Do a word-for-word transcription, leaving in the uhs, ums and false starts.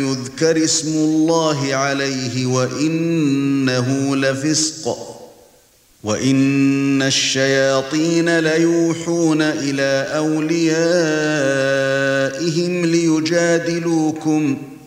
يذكر اسم الله عليه وإنه لفسق وإن الشياطين ليوحون إلى أوليائهم ليجادلوكم